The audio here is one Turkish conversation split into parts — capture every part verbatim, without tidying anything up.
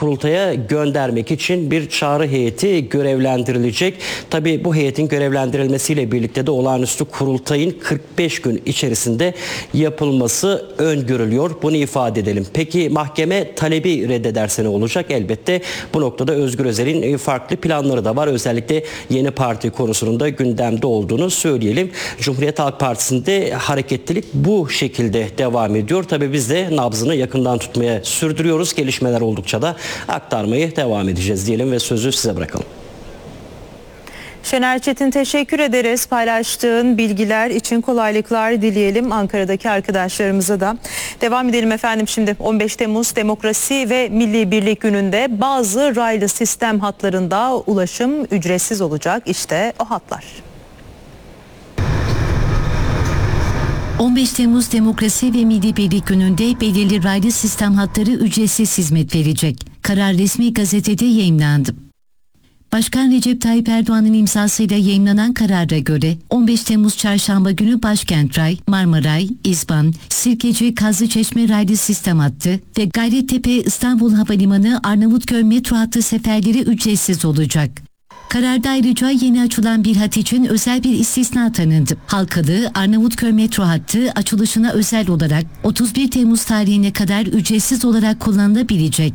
kurultaya göndermek için bir çağrı heyeti görevlendirilecek. Tabii bu heyetin görevlendirilmesiyle birlikte de olağanüstü kurultayın kırk beş gün içerisinde yapılması öngörülüyor. Bunu ifade edelim. Peki mahkeme talebi reddederse ne olacak? Elbette bu noktada Özgür Özel'in farklı planları da var. Özellikle yeni parti konusunun da gündemde olduğunu söyleyelim. Cumhuriyet Halk Partisi'nde hareketlilik bu şekilde devam ediyor. Tabii biz de nabzını yakından tutmaya sürdürüyoruz. Gelişmeler oldukça da aktarmayı devam edeceğiz diyelim ve sözü size bırakalım. Şener Çetin, teşekkür ederiz. Paylaştığın bilgiler için kolaylıklar dileyelim Ankara'daki arkadaşlarımıza da. Devam edelim efendim şimdi. on beş Temmuz Demokrasi ve Milli Birlik Günü'nde bazı raylı sistem hatlarında ulaşım ücretsiz olacak. İşte o hatlar. on beş Temmuz Demokrasi ve Milli Birlik Günü'nde belirli raylı sistem hatları ücretsiz hizmet verecek. Karar resmi gazetede yayımlandı. Başkan Recep Tayyip Erdoğan'ın imzasıyla yayımlanan karara göre on beş Temmuz Çarşamba günü Başkent Ray, Marmaray, İzban, Sirkeci, Kazlıçeşme raylı sistem hattı ve Gayrettepe İstanbul Havalimanı Arnavutköy metro hattı seferleri ücretsiz olacak. Kararda ayrıca yeni açılan bir hat için özel bir istisna tanındı. Halkalı Arnavutköy metro hattı açılışına özel olarak otuz bir Temmuz tarihine kadar ücretsiz olarak kullanılabilecek.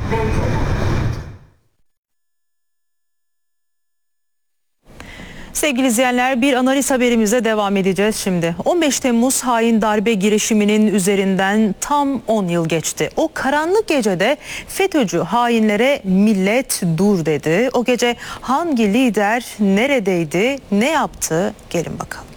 Sevgili izleyenler, bir analiz haberimize devam edeceğiz şimdi. on beş Temmuz hain darbe girişiminin üzerinden tam on yıl geçti. O karanlık gecede FETÖ'cü hainlere millet dur dedi. O gece hangi lider neredeydi, ne yaptı? Gelin bakalım.